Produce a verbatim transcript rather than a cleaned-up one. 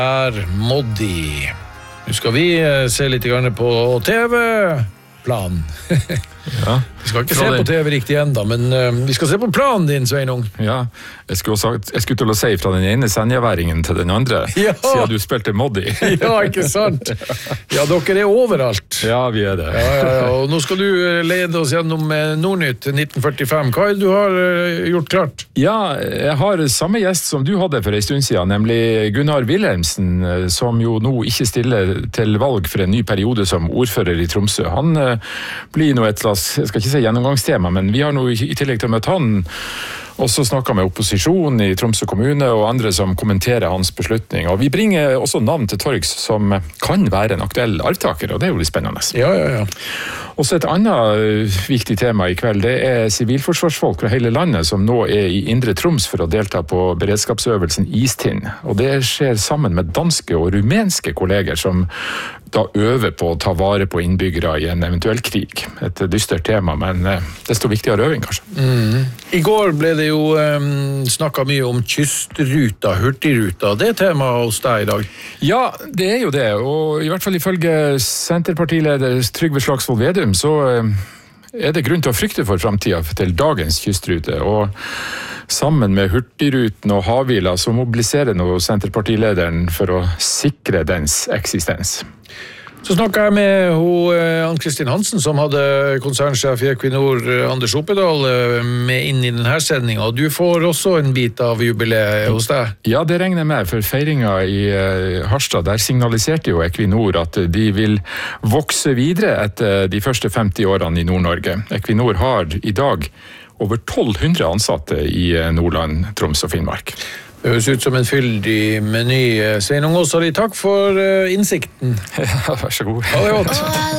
Er Moddi. Nu skal vi se litt grann på T V-plan. Ja. Vi skal ikke se på T V riktig enda, men uh, vi skal se på planen din, Sveinung. Ja, jeg skulle, sagt, jeg skulle til å si fra den ene senjaværingen til den andre, ja. Siden du spilte Moddi. Ja, ikke sant? Ja, dere er overalt. Ja, vi er det. Ja, ja, ja. Og nå skal du lede oss gjennom Nordnytt nitten førtifem. Hva er det du har gjort klart? Ja, jeg har samme gjest som du hadde for en stund siden, nemlig Gunnar Wilhelmsen, som jo nå ikke stiller til valg for en ny periode som ordfører i Tromsø. Han uh, blir nå et slags, jeg skal ikke si gjennomgangstema, men vi har nå i tillegg til å møte han også snakket med opposisjonen i Tromsø kommune og andre som kommenterer hans beslutning. Og vi bringer også navn til torgs som kan være en aktuell arvtaker, og det er jo litt spennende. Ja, ja, ja. Også et annet viktig tema i kveld, det er sivilforsvarsfolk fra hele landet som nå er i Indre Troms for å delta på beredskapsøvelsen Istinn. Og det skjer sammen med danske og rumenske kolleger som da øver på å ta vare på innbyggere i en eventuell krig. Et dystert tema, men desto viktigere øving, kanskje. Mm. I går ble det jo um, snakket mye om kystruta, hurtigruta. Det er tema hos deg i dag. Ja, det er jo det. Og i hvert fall ifølge Senterpartileder Trygve Slagsvold Vedum, så er det grunn til å frykte for fremtiden til dagens kystrute. Og sammen med Hurtigruten og Havila så mobiliserer nå Senterpartilederen for å sikre dens eksistens. Så snakket jeg med Ann-Kristin Hansen, som hadde konsernsjef i Equinor, Anders Oppedal, med inn i denne sendingen. Og du får også en bit av jubileet hos deg. Ja, det regner jeg med, for feiringen i Harstad, der signaliserte jo Equinor at de vil vokse videre etter de første femti årene i Nord-Norge. Equinor har i dag over tolv hundre ansatte i Nordland, Troms og Finnmark. Det høres ut som en fyldig meny. Sveinung Åsali, takk for innsikten. Ja, vær så god. Ha det godt.